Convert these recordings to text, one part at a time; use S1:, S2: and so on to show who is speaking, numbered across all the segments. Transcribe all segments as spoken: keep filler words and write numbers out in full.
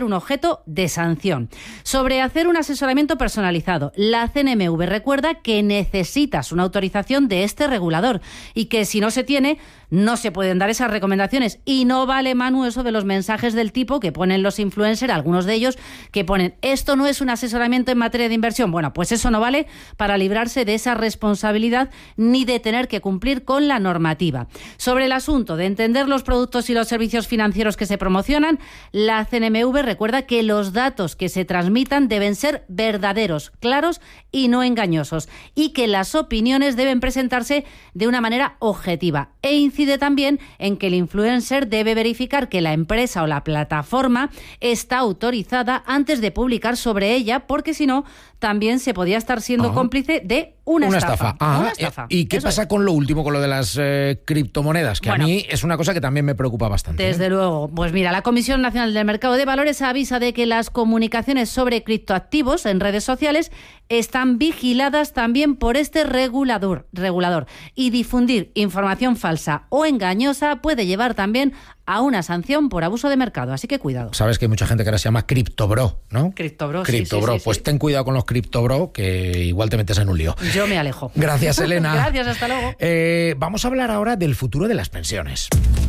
S1: ser un objeto de sanción. Sobre hacer un asesoramiento personalizado, la C N M V recuerda que necesitas una autorización de este regulador y que si no se tiene, no se pueden dar esas recomendaciones. Y no vale, Manu, eso de los mensajes del tipo que ponen los influencers, algunos de ellos, que ponen esto no es un asesoramiento en materia de inversión. Bueno, pues eso no vale para librarse de esa responsabilidad ni de tener que cumplir con la normativa. Sobre el asunto de entender los productos y los servicios financieros que se promocionan, la C N M V recuerda que los datos que se transmitan deben ser verdaderos, claros y no engañosos, y que las opiniones deben presentarse de una manera objetiva. E incide también en que el influencer debe verificar que la empresa o la plataforma está autorizada antes de publicar sobre ella, porque si no, también se podía estar siendo Ajá. cómplice de una,
S2: una
S1: estafa.
S2: estafa. Ajá.
S1: Una estafa.
S2: ¿Y qué
S1: Eso
S2: pasa
S1: es.
S2: con lo último, con lo de las eh, criptomonedas? Que
S1: bueno,
S2: a mí es una cosa que también me preocupa bastante.
S1: Desde
S2: ¿eh?
S1: luego. Pues mira, la Comisión Nacional del Mercado de Valores avisa de que las comunicaciones sobre criptoactivos en redes sociales están vigiladas también por este regulador, regulador. Y difundir información falsa o engañosa puede llevar también a una sanción por abuso de mercado. Así que cuidado.
S2: Sabes que hay mucha gente que ahora se llama criptobro, ¿no?
S1: Criptobro,
S2: Criptobro.
S1: sí, sí, sí,
S2: pues
S1: sí.
S2: ten cuidado con los criptobro, que igual te metes en un lío.
S1: Yo me alejo.
S2: Gracias, Elena.
S1: Gracias, hasta luego.
S2: Eh, vamos a hablar ahora del futuro de las pensiones.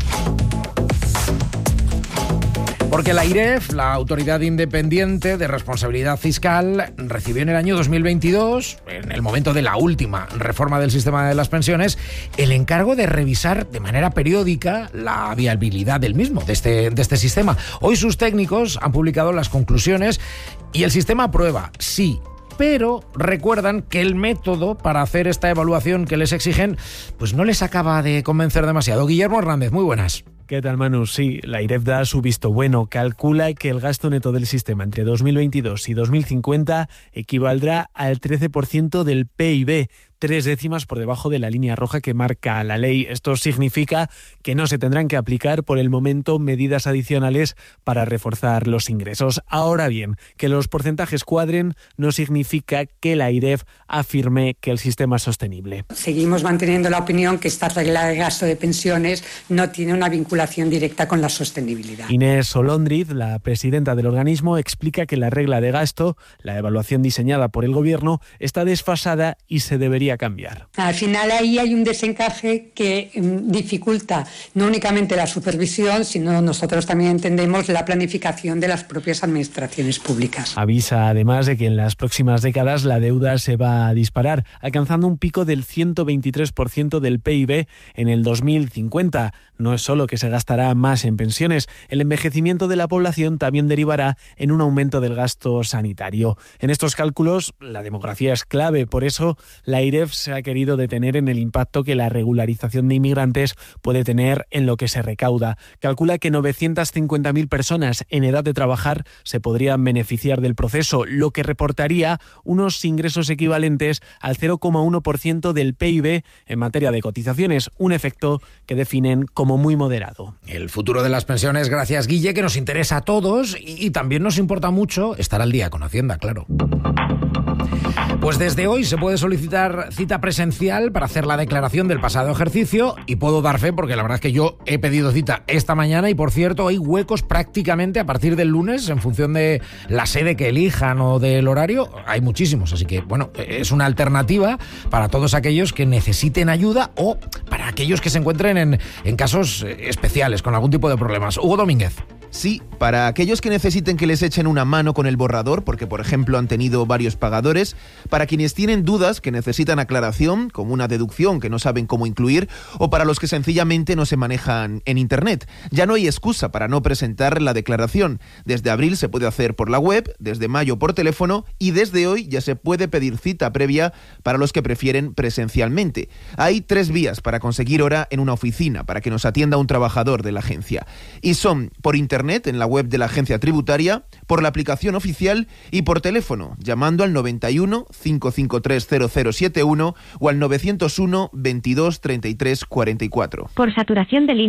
S2: Porque la AIREF, la Autoridad Independiente de Responsabilidad Fiscal, recibió en el año dos mil veintidós, en el momento de la última reforma del sistema de las pensiones, el encargo de revisar de manera periódica la viabilidad del mismo, de este, de este sistema. Hoy sus técnicos han publicado las conclusiones y el sistema aprueba, sí, pero recuerdan que el método para hacer esta evaluación que les exigen, pues no les acaba de convencer demasiado. Guillermo Hernández, muy buenas.
S3: ¿Qué tal, Manu? Sí, la AIREF da su visto bueno. Calcula que el gasto neto del sistema entre dos mil veintidós y dos mil cincuenta equivaldrá al trece por ciento del P I B, tres décimas por debajo de la línea roja que marca la ley. Esto significa que no se tendrán que aplicar por el momento medidas adicionales para reforzar los ingresos. Ahora bien, que los porcentajes cuadren no significa que la AIREF afirme que el sistema es sostenible.
S4: Seguimos manteniendo la opinión que esta regla de gasto de pensiones no tiene una vinculación directa con la sostenibilidad.
S3: Inés Solondriz, la presidenta del organismo, explica que la regla de gasto, la evaluación diseñada por el Gobierno, está desfasada y se debería cambiar.
S4: Al final ahí hay un desencaje que um, dificulta no únicamente la supervisión, sino nosotros también entendemos la planificación de las propias administraciones públicas.
S3: Avisa además de que en las próximas décadas la deuda se va a disparar, alcanzando un pico del ciento veintitrés por ciento del P I B en el dos mil cincuenta. No es solo que se gastará más en pensiones, el envejecimiento de la población también derivará en un aumento del gasto sanitario. En estos cálculos, la demografía es clave, por eso la AIREF se ha querido detener en el impacto que la regularización de inmigrantes puede tener en lo que se recauda. Calcula que novecientas cincuenta mil personas en edad de trabajar se podrían beneficiar del proceso, lo que reportaría unos ingresos equivalentes al cero coma uno por ciento del P I B en materia de cotizaciones, un efecto que definen como muy moderado.
S2: El futuro de las pensiones, gracias Guille, que nos interesa a todos y, y también nos importa mucho estar al día con Hacienda, claro. Pues desde hoy se puede solicitar cita presencial para hacer la declaración del pasado ejercicio y puedo dar fe porque la verdad es que yo he pedido cita esta mañana y por cierto hay huecos prácticamente a partir del lunes en función de la sede que elijan o del horario, hay muchísimos, así que bueno, es una alternativa para todos aquellos que necesiten ayuda o para aquellos que se encuentren en, en casos especiales con algún tipo de problemas. Hugo Domínguez.
S5: Sí, para aquellos que necesiten que les echen una mano con el borrador, porque por ejemplo han tenido varios pagadores, para quienes tienen dudas que necesitan aclaración, como una deducción que no saben cómo incluir, o para los que sencillamente no se manejan en Internet. Ya no hay excusa para no presentar la declaración. Desde abril se puede hacer por la web, desde mayo por teléfono y desde hoy ya se puede pedir cita previa para los que prefieren presencialmente. Hay tres vías para conseguir hora en una oficina, para que nos atienda un trabajador de la agencia. Y son por Internet, en la web de la agencia tributaria, por la aplicación oficial y por teléfono, llamando al noventa y uno, cinco cinco tres, cero cero siete uno o al novecientos uno, veintidós, treinta y tres, cuarenta y cuatro.
S6: Por saturación de líneas,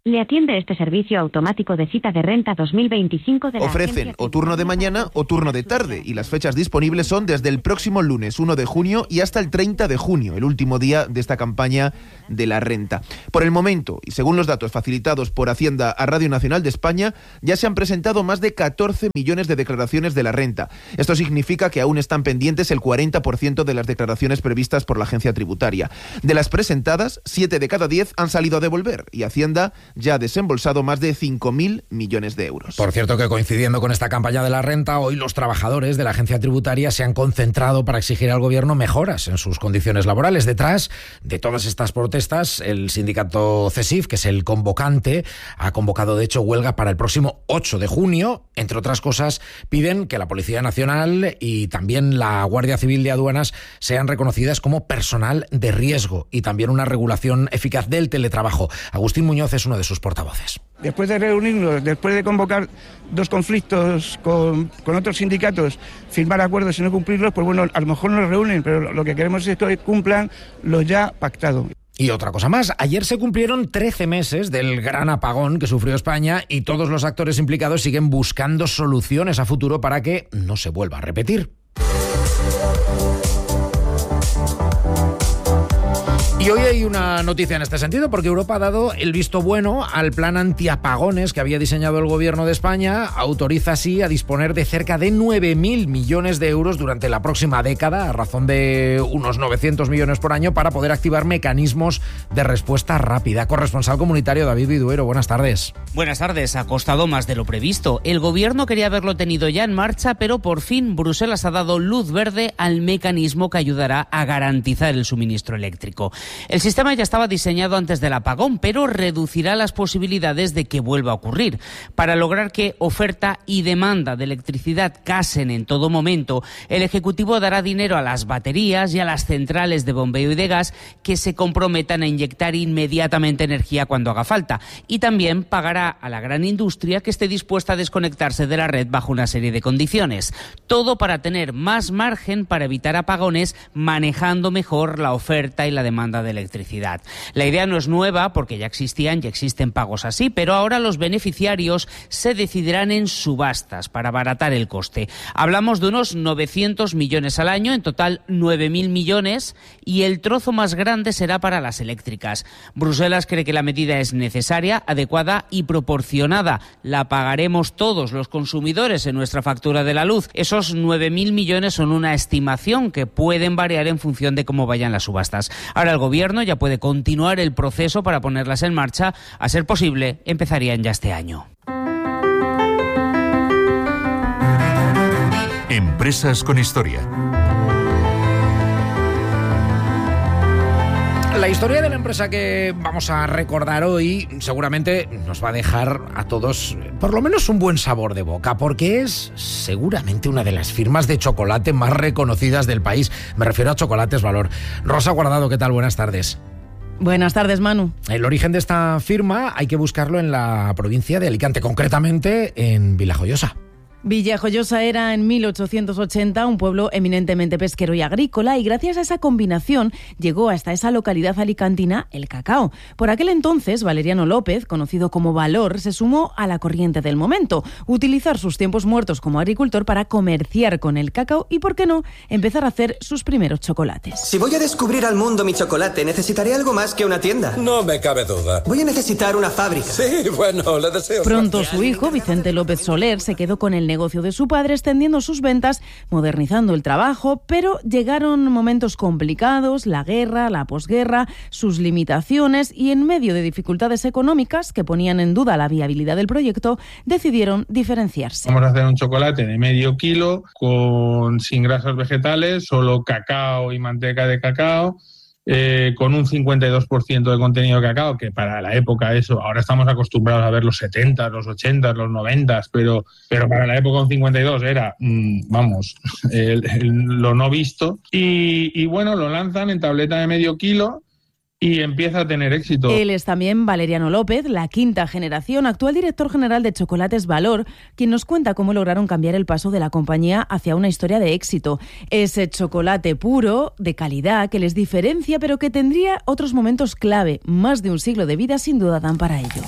S6: Le atiende este servicio automático de cita de renta dos mil veinticinco de la
S5: Ofrecen o turno de mañana o turno de tarde y las fechas disponibles son desde el próximo lunes uno de junio y hasta el treinta de junio, el último día de esta campaña de la renta. Por el momento, y según los datos facilitados por Hacienda a Radio Nacional de España, ya se han presentado más de catorce millones de declaraciones de la renta. Esto significa que aún están pendientes el cuarenta por ciento de las declaraciones previstas por la agencia tributaria. De las presentadas, siete de cada diez han salido a devolver y Hacienda ya ha desembolsado más de cinco mil millones de euros.
S2: Por cierto que coincidiendo con esta campaña de la renta, hoy los trabajadores de la agencia tributaria se han concentrado para exigir al gobierno mejoras en sus condiciones laborales. Detrás de todas estas protestas, el sindicato CESIF, que es el convocante, ha convocado de hecho huelga para el próximo ocho de junio. Entre otras cosas, piden que la Policía Nacional y también la Guardia Civil de Aduanas sean reconocidas como personal de riesgo y también una regulación eficaz del teletrabajo. Agustín Muñoz es uno de sus portavoces.
S7: Después de reunirnos, después de convocar dos conflictos con, con otros sindicatos, firmar acuerdos y no cumplirlos, pues bueno, a lo mejor nos reúnen, pero lo que queremos es que cumplan lo ya pactado.
S2: Y otra cosa más, ayer se cumplieron trece meses del gran apagón que sufrió España y todos los actores implicados siguen buscando soluciones a futuro para que no se vuelva a repetir. Y hoy hay una noticia en este sentido, porque Europa ha dado el visto bueno al plan antiapagones que había diseñado el gobierno de España. Autoriza así a disponer de cerca de nueve mil millones de euros durante la próxima década, a razón de unos novecientos millones por año, para poder activar mecanismos de respuesta rápida. Corresponsal comunitario David Viduero, buenas tardes.
S8: Buenas tardes. Ha costado más de lo previsto. El gobierno quería haberlo tenido ya en marcha, pero por fin Bruselas ha dado luz verde al mecanismo que ayudará a garantizar el suministro eléctrico. El sistema ya estaba diseñado antes del apagón, pero reducirá las posibilidades de que vuelva a ocurrir. Para lograr que oferta y demanda de electricidad casen en todo momento, el Ejecutivo dará dinero a las baterías y a las centrales de bombeo y de gas que se comprometan a inyectar inmediatamente energía cuando haga falta. Y también pagará a la gran industria que esté dispuesta a desconectarse de la red bajo una serie de condiciones. Todo para tener más margen para evitar apagones, manejando mejor la oferta y la demanda de electricidad. La idea no es nueva porque ya existían y existen pagos así, pero ahora los beneficiarios se decidirán en subastas para abaratar el coste. Hablamos de unos novecientos millones al año, en total nueve mil millones, y el trozo más grande será para las eléctricas. Bruselas cree que la medida es necesaria, adecuada y proporcionada. La pagaremos todos los consumidores en nuestra factura de la luz. Esos nueve mil millones son una estimación que pueden variar en función de cómo vayan las subastas. Ahora el gobierno ya puede continuar el proceso para ponerlas en marcha. A ser posible, empezarían ya este año.
S9: Empresas con historia.
S2: La historia de la empresa que vamos a recordar hoy seguramente nos va a dejar a todos por lo menos un buen sabor de boca, porque es seguramente una de las firmas de chocolate más reconocidas del país. Me refiero a Chocolates Valor. Rosa Guardado, ¿qué tal? Buenas tardes.
S10: Buenas tardes, Manu.
S2: El origen de esta firma hay que buscarlo en la provincia de Alicante, concretamente en Villajoyosa.
S10: Villajoyosa era en mil ochocientos ochenta un pueblo eminentemente pesquero y agrícola, y gracias a esa combinación llegó hasta esa localidad alicantina el cacao. Por aquel entonces, Valeriano López, conocido como Valor, se sumó a la corriente del momento: utilizar sus tiempos muertos como agricultor para comerciar con el cacao y, ¿por qué no?, empezar a hacer sus primeros chocolates.
S11: Si voy a descubrir al mundo mi chocolate, necesitaré algo más que una tienda.
S12: No me cabe duda.
S11: Voy a necesitar una fábrica.
S12: Sí, bueno, le deseo.
S10: Pronto su hijo, Vicente López Soler, se quedó con el negocio de su padre, extendiendo sus ventas, modernizando el trabajo, pero llegaron momentos complicados, la guerra, la posguerra, sus limitaciones, y en medio de dificultades económicas que ponían en duda la viabilidad del proyecto, decidieron diferenciarse.
S13: Vamos a hacer un chocolate de medio kilo, con sin grasas vegetales, solo cacao y manteca de cacao, Eh, con un cincuenta y dos por ciento de contenido de cacao, que para la época eso, ahora estamos acostumbrados a ver los setenta, los ochenta, los noventa, pero, pero para la época un cincuenta y dos era, mmm, vamos, el, el, lo no visto. Y, y bueno, lo lanzan en tableta de medio kilo y empieza a tener éxito.
S10: Él es también Valeriano López, la quinta generación, actual director general de Chocolates Valor, quien nos cuenta cómo lograron cambiar el paso de la compañía hacia una historia de éxito. Ese chocolate puro, de calidad, que les diferencia, pero que tendría otros momentos clave. Más de un siglo de vida sin duda dan para ello.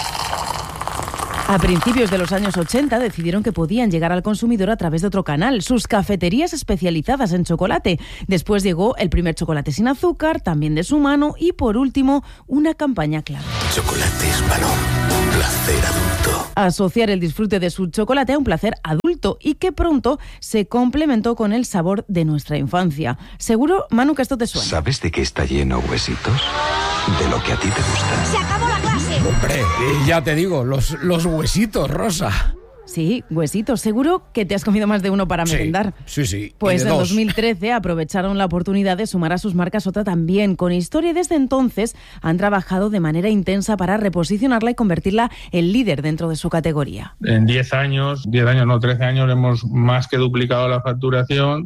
S10: A principios de los años ochenta decidieron que podían llegar al consumidor a través de otro canal, sus cafeterías especializadas en chocolate. Después llegó el primer chocolate sin azúcar, también de su mano, y por último, una campaña clave.
S14: Chocolates Valor, placer adulto.
S10: Asociar el disfrute de su chocolate a un placer adulto y que pronto se complementó con el sabor de nuestra infancia. Seguro, Manu, que esto te suena.
S14: ¿Sabes de qué está lleno, Huesitos? De lo que a ti te gusta.
S15: ¡Se acabó la clase!
S2: Hombre, ya te digo, los, los huesitos, Rosa.
S10: Sí, huesitos. Seguro que te has comido más de uno para
S2: Sí,
S10: merendar.
S2: sí, sí.
S10: Pues
S2: Y de
S10: en
S2: dos.
S10: dos mil trece aprovecharon la oportunidad de sumar a sus marcas otra también con historia y desde entonces han trabajado de manera intensa para reposicionarla y convertirla en líder dentro de su categoría.
S13: En diez años, diez años, no, trece años, hemos más que duplicado la facturación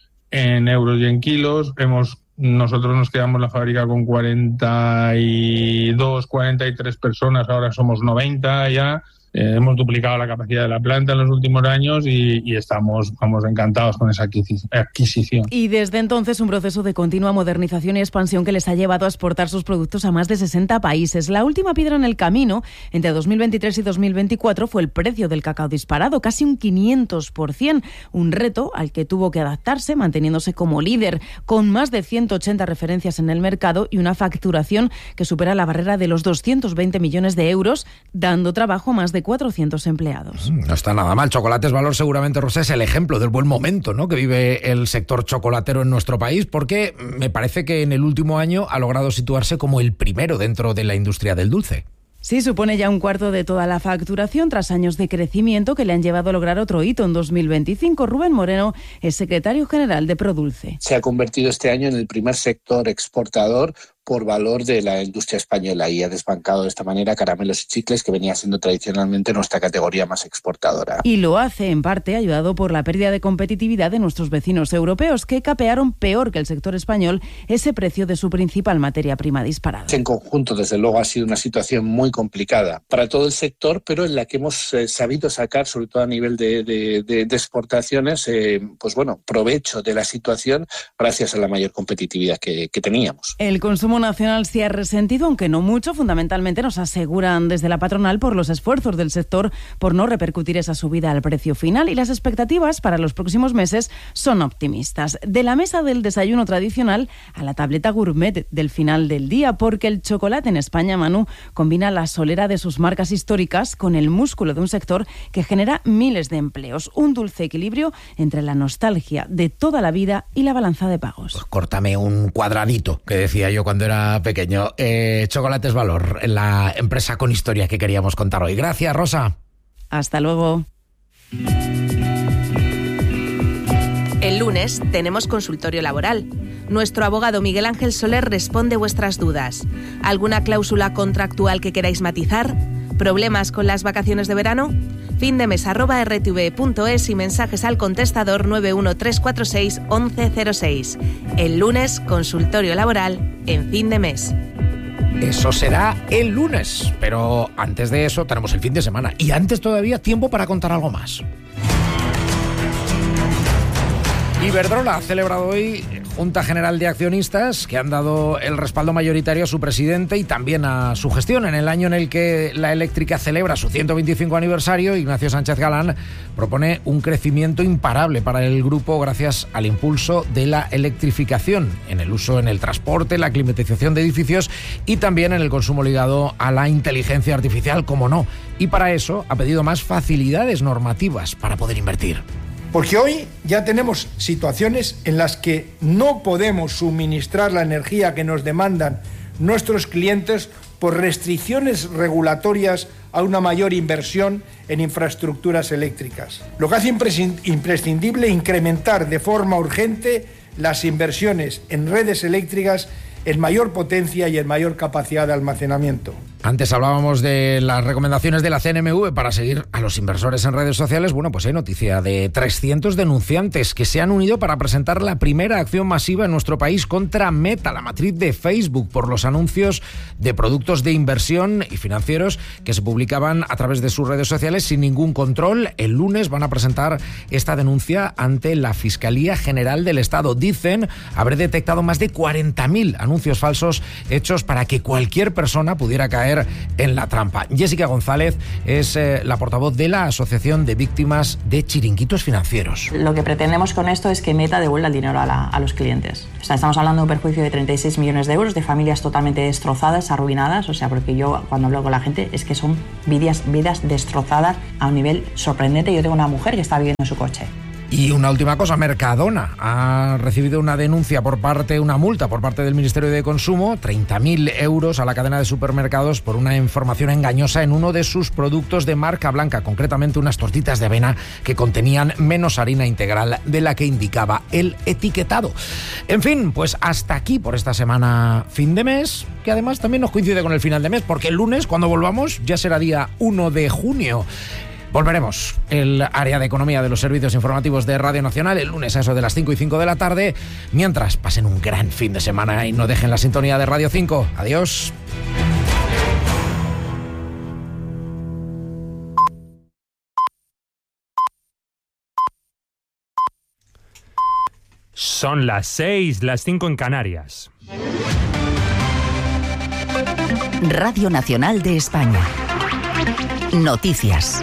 S13: en euros y en kilos. Hemos Nosotros nos quedamos la fábrica con cuarenta y dos, cuarenta y tres personas, ahora somos noventa ya. Eh, hemos duplicado la capacidad de la planta en los últimos años y, y estamos vamos, encantados con esa adquisición.
S10: Y desde entonces un proceso de continua modernización y expansión que les ha llevado a exportar sus productos a más de sesenta países. La última piedra en el camino, entre dos mil veintitrés y dos mil veinticuatro, fue el precio del cacao disparado, casi un quinientos por ciento, un reto al que tuvo que adaptarse, manteniéndose como líder, con más de ciento ochenta referencias en el mercado y una facturación que supera la barrera de los doscientos veinte millones de euros, dando trabajo a más de cuatrocientos empleados.
S2: No está nada mal. Chocolates Valor seguramente, Rosa, es el ejemplo del buen momento, ¿no?, que vive el sector chocolatero en nuestro país, porque me parece que en el último año ha logrado situarse como el primero dentro de la industria del dulce.
S10: Sí, supone ya un cuarto de toda la facturación tras años de crecimiento que le han llevado a lograr otro hito en dos mil veinticinco. Rubén Moreno es secretario general de Produlce.
S16: Se ha convertido este año en el primer sector exportador por valor de la industria española y ha desbancado de esta manera caramelos y chicles, que venía siendo tradicionalmente nuestra categoría más exportadora.
S10: Y lo hace en parte ayudado por la pérdida de competitividad de nuestros vecinos europeos, que capearon peor que el sector español ese precio de su principal materia prima disparada.
S16: En conjunto, desde luego, ha sido una situación muy complicada para todo el sector, pero en la que hemos eh, sabido sacar, sobre todo a nivel de, de, de, de exportaciones, eh, pues bueno, provecho de la situación gracias a la mayor competitividad que, que teníamos.
S10: El consumo nacional se ha resentido, aunque no mucho. Fundamentalmente nos aseguran desde la patronal por los esfuerzos del sector por no repercutir esa subida al precio final, y las expectativas para los próximos meses son optimistas. De la mesa del desayuno tradicional a la tableta gourmet del final del día, porque el chocolate en España, Manu, combina la solera de sus marcas históricas con el músculo de un sector que genera miles de empleos. Un dulce equilibrio entre la nostalgia de toda la vida y la balanza de pagos.
S2: Pues córtame un cuadradito, que decía yo cuando era pequeño. Eh, Chocolates Valor, la empresa con historia que queríamos contar hoy. Gracias, Rosa.
S10: Hasta luego.
S17: El lunes tenemos consultorio laboral. Nuestro abogado Miguel Ángel Soler responde vuestras dudas. ¿Alguna cláusula contractual que queráis matizar? ¿Problemas con las vacaciones de verano? Findemes arroba r t v punto es y mensajes al contestador nueve uno tres cuatro seis once cero seis. El lunes, consultorio laboral en Fin de Mes.
S2: Eso será el lunes, pero antes de eso tenemos el fin de semana y antes todavía tiempo para contar algo más. Iberdrola ha celebrado hoy Junta General de Accionistas, que han dado el respaldo mayoritario a su presidente y también a su gestión. En el año en el que la eléctrica celebra su ciento veinticinco aniversario, Ignacio Sánchez Galán propone un crecimiento imparable para el grupo gracias al impulso de la electrificación en el uso en el transporte, la climatización de edificios y también en el consumo ligado a la inteligencia artificial, como no. Y para eso ha pedido más facilidades normativas para poder invertir.
S18: Porque hoy ya tenemos situaciones en las que no podemos suministrar la energía que nos demandan nuestros clientes por restricciones regulatorias a una mayor inversión en infraestructuras eléctricas. Lo que hace imprescindible incrementar de forma urgente las inversiones en redes eléctricas en mayor potencia y en mayor capacidad de almacenamiento.
S2: Antes hablábamos de las recomendaciones de la C N M V para seguir a los inversores en redes sociales. Bueno, pues hay noticia de trescientos denunciantes que se han unido para presentar la primera acción masiva en nuestro país contra Meta, la matriz de Facebook, por los anuncios de productos de inversión y financieros que se publicaban a través de sus redes sociales sin ningún control. El lunes van a presentar esta denuncia ante la Fiscalía General del Estado. Dicen haber detectado más de cuarenta mil anuncios falsos hechos para que cualquier persona pudiera caer en la trampa. Jessica González es eh, la portavoz de la Asociación de Víctimas de Chiringuitos Financieros.
S15: Lo que pretendemos con esto es que Meta devuelva el dinero a, la, a los clientes. O sea, estamos hablando de un perjuicio de treinta y seis millones de euros, de familias totalmente destrozadas, arruinadas. O sea, porque yo cuando hablo con la gente es que son vidas, vidas destrozadas a un nivel sorprendente. Yo tengo una mujer que está viviendo en su coche.
S2: Y una última cosa, Mercadona ha recibido una denuncia por parte, una multa por parte del Ministerio de Consumo, treinta mil euros a la cadena de supermercados por una información engañosa en uno de sus productos de marca blanca, concretamente unas tortitas de avena que contenían menos harina integral de la que indicaba el etiquetado. En fin, pues hasta aquí por esta semana fin de mes, que además también nos coincide con el final de mes, porque el lunes, cuando volvamos, ya será día uno de junio. Volveremos el área de economía de los servicios informativos de Radio Nacional el lunes a eso de las cinco y cinco de la tarde. Mientras, pasen un gran fin de semana y no dejen la sintonía de Radio cinco. Adiós.
S19: Son las seis, las cinco en Canarias.
S20: Radio Nacional de España. Noticias.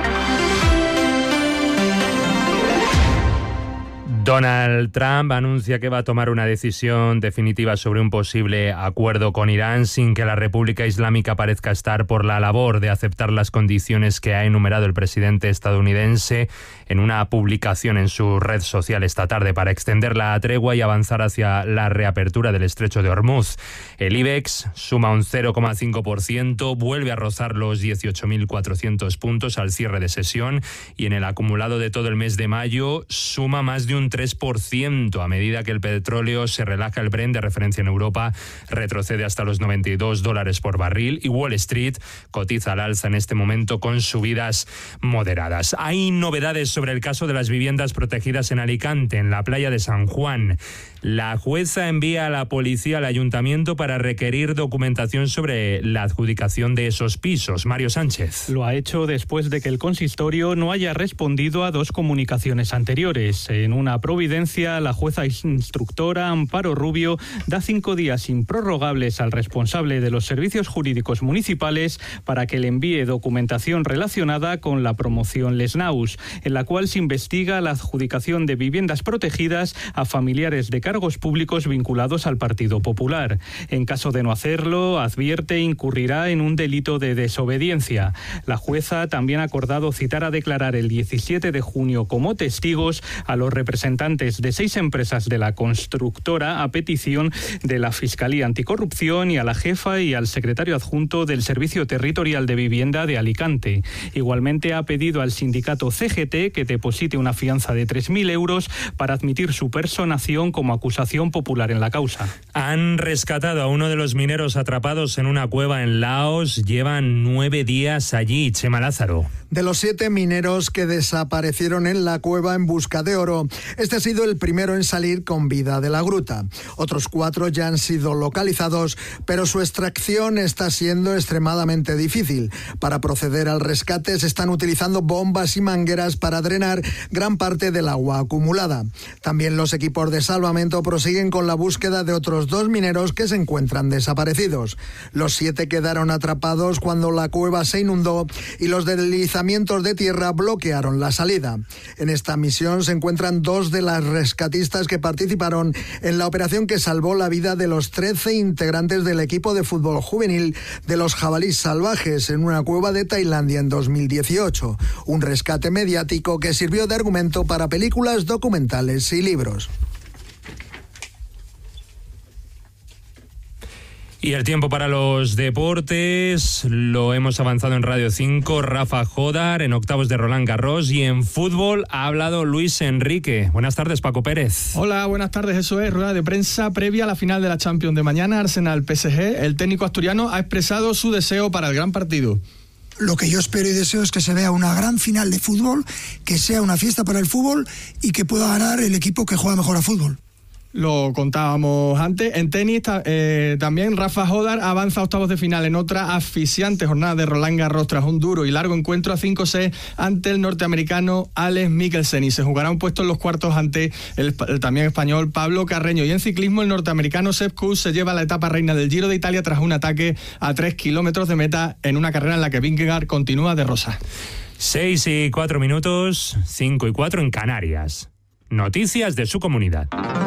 S19: Donald Trump anuncia que va a tomar una decisión definitiva sobre un posible acuerdo con Irán sin que la República Islámica parezca estar por la labor de aceptar las condiciones que ha enumerado el presidente estadounidense en una publicación en su red social esta tarde para extender la tregua y avanzar hacia la reapertura del estrecho de Hormuz. El IBEX suma un cero coma cinco por ciento, vuelve a rozar los dieciocho mil cuatrocientos puntos al cierre de sesión y en el acumulado de todo el mes de mayo suma más de un tres por ciento a medida que el petróleo se relaja. El Brent de referencia en Europa retrocede hasta los noventa y dos dólares por barril y Wall Street cotiza al alza en este momento con subidas moderadas. Hay novedades sobre el caso de las viviendas protegidas en Alicante, en la playa de San Juan. La jueza envía a la policía al ayuntamiento para requerir documentación sobre la adjudicación de esos pisos. Mario Sánchez.
S21: Lo ha hecho después de que el consistorio no haya respondido a dos comunicaciones anteriores. En una providencia, la jueza instructora Amparo Rubio da cinco días improrrogables al responsable de los servicios jurídicos municipales para que le envíe documentación relacionada con la promoción Les Naus, en la cual se investiga la adjudicación de viviendas protegidas a familiares de cargos públicos vinculados al Partido Popular. En caso de no hacerlo, advierte, incurrirá en un delito de desobediencia. La jueza también ha acordado citar a declarar el diecisiete de junio como testigos a los representantes de seis empresas de la constructora a petición de la Fiscalía Anticorrupción y a la jefa y al secretario adjunto del Servicio Territorial de Vivienda de Alicante. Igualmente ha pedido al sindicato C G T que deposite una fianza de tres mil euros para admitir su personación como acusación popular en la causa.
S19: Han rescatado a uno de los mineros atrapados en una cueva en Laos. Llevan nueve días allí. Chema Lázaro.
S22: De los siete mineros que desaparecieron en la cueva en busca de oro, este ha sido el primero en salir con vida de la gruta. Otros cuatro ya han sido localizados, pero su extracción está siendo extremadamente difícil. Para proceder al rescate se están utilizando bombas y mangueras para drenar gran parte del agua acumulada. También los equipos de salvamento prosiguen con la búsqueda de otros dos mineros que se encuentran desaparecidos. Los siete quedaron atrapados cuando la cueva se inundó y los deslizamientos de tierra bloquearon la salida. En esta misión se encuentran dos de las rescatistas que participaron en la operación que salvó la vida de los trece integrantes del equipo de fútbol juvenil de los jabalíes salvajes en una cueva de Tailandia en dos mil dieciocho. Un rescate mediático que sirvió de argumento para películas, documentales y libros.
S19: Y el tiempo para los deportes lo hemos avanzado en Radio cinco. Rafa Jodar en octavos de Roland Garros, y en fútbol ha hablado Luis Enrique. Buenas tardes, Paco Pérez.
S1: Hola, buenas tardes. Eso es, rueda de prensa previa a la final de la Champions de mañana, Arsenal-P S G. El técnico asturiano ha expresado su deseo para el gran partido.
S4: Lo que yo espero y deseo es que se vea una gran final de fútbol, que sea una fiesta para el fútbol y que pueda ganar el equipo que juega mejor a fútbol.
S1: Lo contábamos antes. En tenis eh, también Rafa Jodar avanza a octavos de final en otra asfixiante jornada de Roland Garros tras un duro y largo encuentro a cinco seis ante el norteamericano Alex Mikkelsen, y se jugará un puesto en los cuartos ante el, el también español Pablo Carreño. Y en ciclismo, el norteamericano Sepp Kuss se lleva la etapa reina del Giro de Italia tras un ataque a tres kilómetros de meta en una carrera en la que Vingegaard continúa de rosa.
S19: Seis y cuatro minutos, cinco y cuatro en Canarias. Noticias de su comunidad.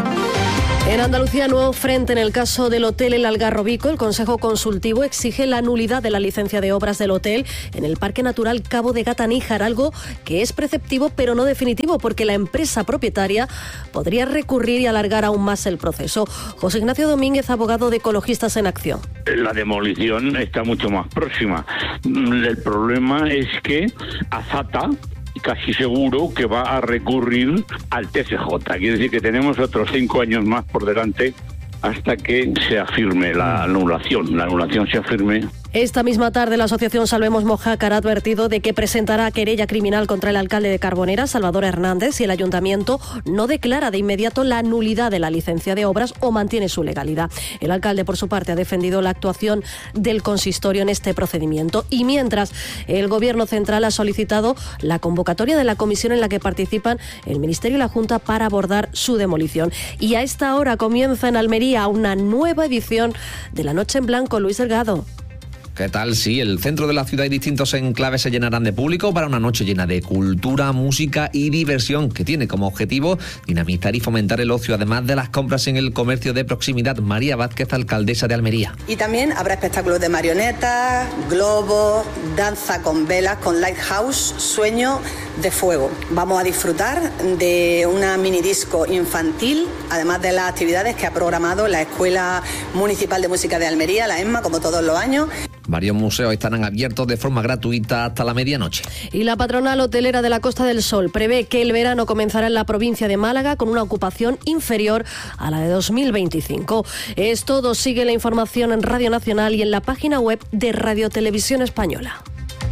S23: En Andalucía, nuevo frente en el caso del Hotel El Algarrobico. El Consejo Consultivo exige la nulidad de la licencia de obras del hotel en el Parque Natural Cabo de Gata-Níjar, algo que es preceptivo pero no definitivo, porque la empresa propietaria podría recurrir y alargar aún más el proceso. José Ignacio Domínguez, abogado de Ecologistas en Acción.
S24: La demolición está mucho más próxima. El problema es que Azata casi seguro que va a recurrir al T C J. Quiere decir que tenemos otros cinco años más por delante hasta que se afirme la anulación. La anulación se afirme.
S23: Esta misma tarde, la asociación Salvemos Mojácar ha advertido de que presentará querella criminal contra el alcalde de Carbonera, Salvador Hernández, si el ayuntamiento no declara de inmediato la nulidad de la licencia de obras o mantiene su legalidad. El alcalde, por su parte, ha defendido la actuación del consistorio en este procedimiento. Y mientras, el Gobierno central ha solicitado la convocatoria de la comisión en la que participan el Ministerio y la Junta para abordar su demolición. Y a esta hora comienza en Almería una nueva edición de La Noche en Blanco. Luis Delgado.
S25: ¿Qué tal? Sí, el centro de la ciudad y distintos enclaves se llenarán de público para una noche llena de cultura, música y diversión, que tiene como objetivo dinamizar y fomentar el ocio, además de las compras en el comercio de proximidad. María Vázquez, alcaldesa de Almería.
S26: Y también habrá espectáculos de marionetas, globos, danza con velas, con lighthouse, sueño de fuego. Vamos a disfrutar de una mini disco infantil, además de las actividades que ha programado la Escuela Municipal de Música de Almería, la ESMA, como todos los años.
S25: Varios museos estarán abiertos de forma gratuita hasta la medianoche.
S23: Y la patronal hotelera de la Costa del Sol prevé que el verano comenzará en la provincia de Málaga con una ocupación inferior a la de dos mil veinticinco. Es todo. Sigue la información en Radio Nacional y en la página web de Radio Televisión Española.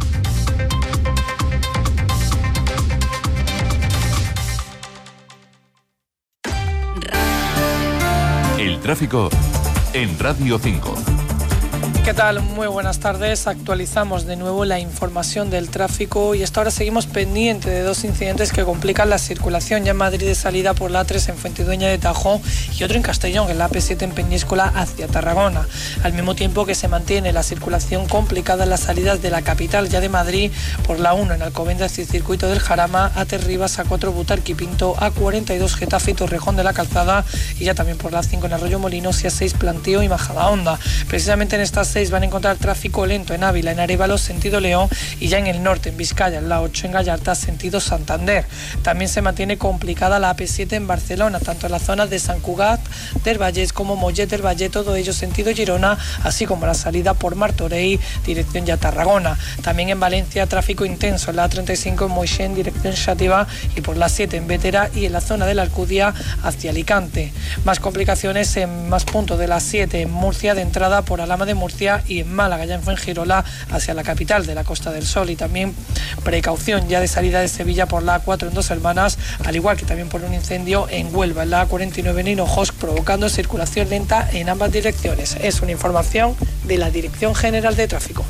S9: El tráfico en Radio cinco.
S27: ¿Qué tal? Muy buenas tardes. Actualizamos de nuevo la información del tráfico y hasta ahora seguimos pendientes de dos incidentes que complican la circulación ya en Madrid de salida por la A tres en Fuentidueña de Tajo y otro en Castellón, en la A P siete en Peñíscola hacia Tarragona. Al mismo tiempo que se mantiene la circulación complicada en las salidas de la capital ya de Madrid por la uno en Alcobendas y Circuito del Jarama, A tres Rivas, A cuatro Butarque y Pinto, A cuarenta y dos Getafe y Torrejón de la Calzada, y ya también por la cinco en Arroyo Molinos y A seis Planteo y Majadahonda. Precisamente en estas seis van a encontrar tráfico lento en Ávila, en Arévalo, sentido León, y ya en el norte, en Vizcaya, en la ocho en Gallarta, sentido Santander. También se mantiene complicada la A P siete en Barcelona, tanto en las zonas de Sant Cugat del Vallès como Mollet del Valle, todo ello sentido Girona, así como la salida por Martorell, dirección ya Tarragona. También en Valencia, tráfico intenso en la A treinta y cinco en Moixent, dirección Xàtiva, y por la siete en Bétera y en la zona de la Alcudia hacia Alicante. Más complicaciones en más puntos de la siete en Murcia, de entrada por Alhama de Murcia, y en Málaga, ya en Fuengirola, hacia la capital de la Costa del Sol. Y también precaución ya de salida de Sevilla por la A cuatro en Dos Hermanas, al igual que también por un incendio en Huelva, en la A cuarenta y nueve en Hinojos, provocando circulación lenta en ambas direcciones. Es una información de la Dirección General de Tráfico.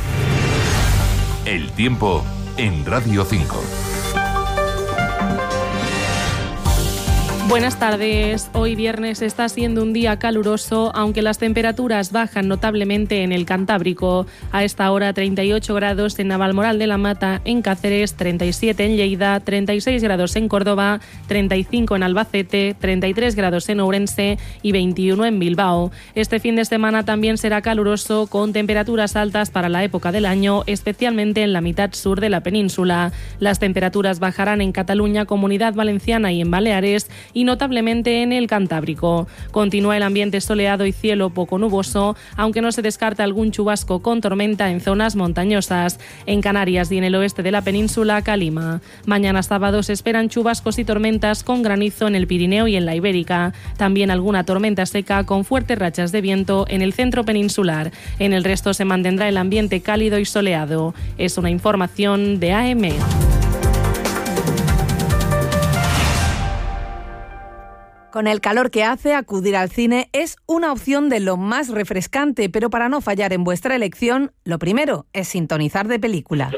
S9: El tiempo en Radio cinco.
S28: Buenas tardes. Hoy viernes está siendo un día caluroso, aunque las temperaturas bajan notablemente en el Cantábrico. A esta hora treinta y ocho grados en Navalmoral de la Mata, en Cáceres, treinta y siete en Lleida, treinta y seis grados en Córdoba, treinta y cinco en Albacete, treinta y tres grados en Ourense y veintiuno en Bilbao. Este fin de semana también será caluroso, con temperaturas altas para la época del año, especialmente en la mitad sur de la península. Las temperaturas bajarán en Cataluña, Comunidad Valenciana y en Baleares, y y notablemente en el Cantábrico. Continúa el ambiente soleado y cielo poco nuboso, aunque no se descarta algún chubasco con tormenta en zonas montañosas. En Canarias y en el oeste de la península, calima. Mañana sábado se esperan chubascos y tormentas con granizo en el Pirineo y en la Ibérica. También alguna tormenta seca con fuertes rachas de viento en el centro peninsular. En el resto se mantendrá el ambiente cálido y soleado. Es una información de A M.
S3: Con el calor que hace, acudir al cine es una opción de lo más refrescante, pero para no fallar en vuestra elección, lo primero es sintonizar de película.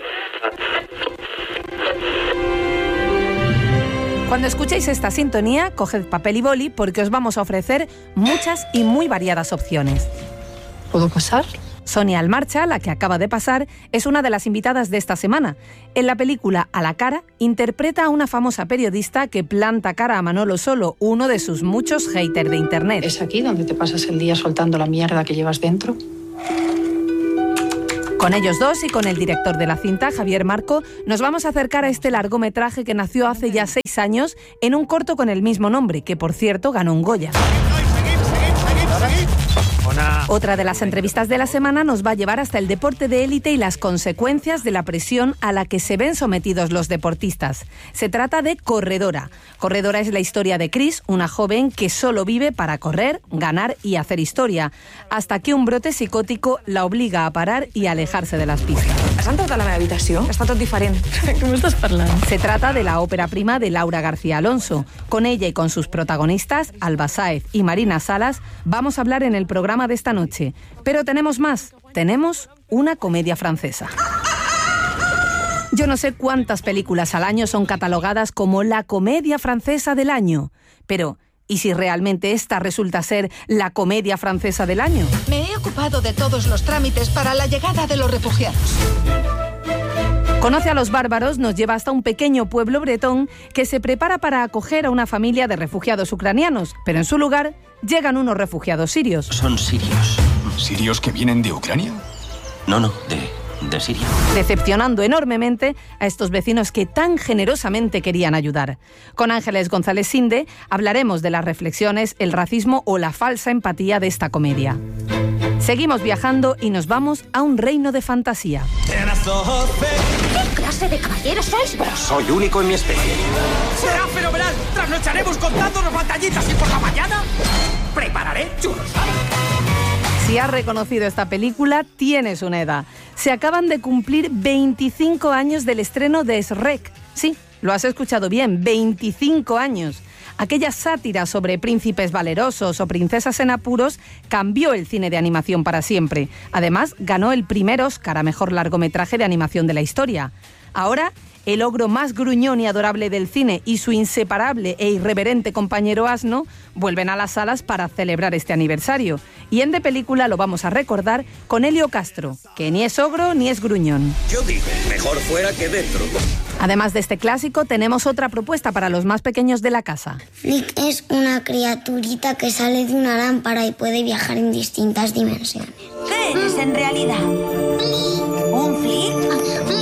S3: Cuando escuchéis esta sintonía, coged papel y boli porque os vamos a ofrecer muchas y muy variadas opciones.
S5: ¿Puedo pasar?
S3: Sonia Almarcha, la que acaba de pasar, es una de las invitadas de esta semana. En la película A la cara, interpreta a una famosa periodista que planta cara a Manolo Solo, uno de sus muchos haters de Internet.
S5: ¿Es aquí donde te pasas el día soltando la mierda que llevas dentro?
S3: Con ellos dos y con el director de la cinta, Javier Marco, nos vamos a acercar a este largometraje que nació hace ya seis años en un corto con el mismo nombre, que por cierto ganó un Goya. Otra de las entrevistas de la semana nos va a llevar hasta el deporte de élite y las consecuencias de la presión a la que se ven sometidos los deportistas. Se trata de Corredora. Corredora es la historia de Cris, una joven que solo vive para correr, ganar y hacer historia, hasta que un brote psicótico la obliga a parar y alejarse de las pistas.
S5: Has entrat a la meva habitació? Està tot diferent.
S3: ¿Qué me estás hablando? Se trata de la ópera prima de Laura García Alonso. Con ella y con sus protagonistas, Alba Sáez y Marina Salas, vamos a hablar en el programa de esta noche. Pero tenemos más. Tenemos una comedia francesa. Yo no sé cuántas películas al año son catalogadas como la comedia francesa del año, pero ¿y si realmente esta resulta ser la comedia francesa del año?
S6: Me he ocupado de todos los trámites para la llegada de los refugiados.
S3: Conoce a los bárbaros nos lleva hasta un pequeño pueblo bretón que se prepara para acoger a una familia de refugiados ucranianos, pero en su lugar llegan unos refugiados sirios.
S7: Son sirios. ¿Sirios que vienen de Ucrania? No, no, de, de Siria.
S3: Decepcionando enormemente a estos vecinos que tan generosamente querían ayudar. Con Ángeles González Sinde hablaremos de las reflexiones, el racismo o la falsa empatía de esta comedia. Seguimos viajando y nos vamos a un reino de fantasía.
S6: ¿Qué clase de caballeros sois?
S7: Soy único en mi especie.
S6: ¡Será fenomenal! Trasnocharemos contándonos batallitas y por la mañana prepararé churros.
S3: Si has reconocido esta película, tienes una edad. Se acaban de cumplir veinticinco años del estreno de Shrek. Sí, lo has escuchado bien, veinticinco años. Aquella sátira sobre príncipes valerosos o princesas en apuros cambió el cine de animación para siempre. Además, ganó el primer Oscar a mejor largometraje de animación de la historia. Ahora, el ogro más gruñón y adorable del cine y su inseparable e irreverente compañero asno vuelven a las salas para celebrar este aniversario. Y en De Película lo vamos a recordar con Helio Castro, que ni es ogro ni es gruñón.
S7: Yo digo, mejor fuera que dentro.
S3: Además de este clásico, tenemos otra propuesta para los más pequeños de la casa.
S8: Flick es una criaturita que sale de una lámpara y puede viajar en distintas dimensiones.
S6: ¿Qué eres en realidad? ¿Un Flick?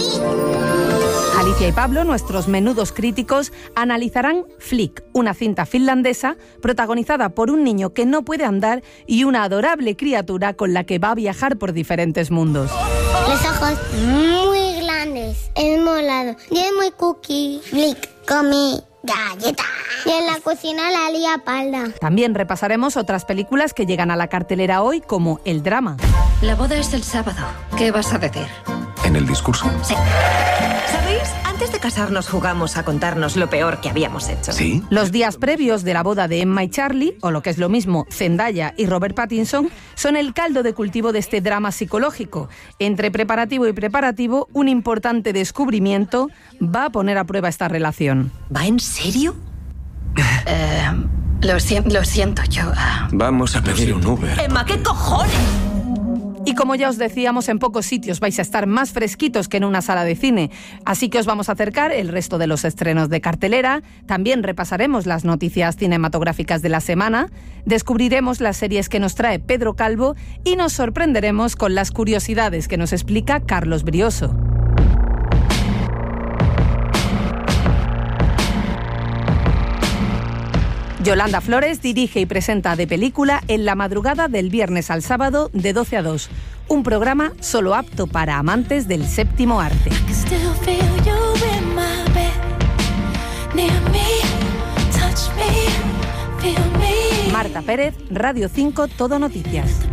S3: Alicia y Pablo, nuestros menudos críticos, analizarán Flick, una cinta finlandesa protagonizada por un niño que no puede andar y una adorable criatura con la que va a viajar por diferentes mundos.
S8: Los ojos muy grandes, es molado y es muy cookie. Flick come galleta y en la cocina la lía palda.
S3: También repasaremos otras películas que llegan a la cartelera hoy, como El drama.
S6: La boda es el sábado. ¿Qué vas a decir?
S7: ¿En el discurso?
S6: Sí.
S11: ¿Sabéis? Antes de casarnos jugamos a contarnos lo peor que habíamos hecho.
S7: ¿Sí?
S3: Los días previos de la boda de Emma y Charlie, o lo que es lo mismo, Zendaya y Robert Pattinson, son el caldo de cultivo de este drama psicológico. Entre preparativo y preparativo, un importante descubrimiento va a poner a prueba esta relación.
S11: ¿Va en serio?
S6: eh, lo, si- lo siento, yo... Uh...
S7: Vamos a pedir un Uber.
S11: Emma, ¿qué cojones?
S3: Y como ya os decíamos, en pocos sitios vais a estar más fresquitos que en una sala de cine. Así que os vamos a acercar el resto de los estrenos de cartelera. También repasaremos las noticias cinematográficas de la semana. Descubriremos las series que nos trae Pedro Calvo y nos sorprenderemos con las curiosidades que nos explica Carlos Brioso. Yolanda Flores dirige y presenta De Película en la madrugada del viernes al sábado de doce a dos. Un programa solo apto para amantes del séptimo arte. Marta Pérez, Radio cinco, Todo Noticias.